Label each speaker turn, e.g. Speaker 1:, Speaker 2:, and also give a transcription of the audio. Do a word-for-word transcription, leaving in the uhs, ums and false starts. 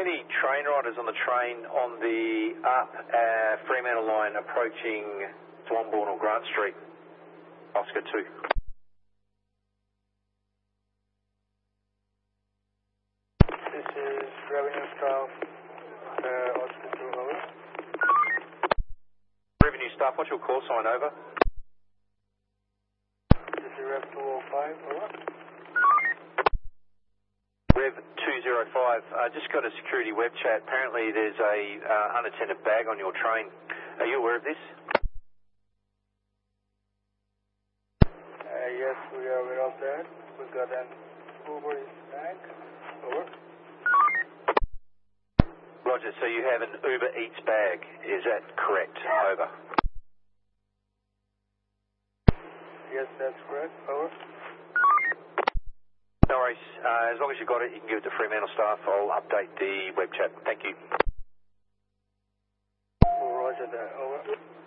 Speaker 1: Any train riders on the train on the up uh, Fremantle line approaching Swanbourne or Grant Street? Oscar two.
Speaker 2: This is revenue staff, uh, Oscar two, over.
Speaker 1: Revenue staff, what's your call sign, over?
Speaker 2: This is Rev two oh five, over.
Speaker 1: Rev two oh five, uh, just got a security web chat. Apparently there's a uh, unattended bag on your train. Are you aware of this?
Speaker 2: Uh, yes, we are aware of that. We got an Uber Eats bag, over.
Speaker 1: Roger, so you have an Uber Eats bag, is that correct? Over.
Speaker 2: Yes, that's correct, over.
Speaker 1: No worries, uh, as long as you've got it, you can give it to Fremantle staff. I'll update the web chat. Thank you.
Speaker 2: Roger that, over.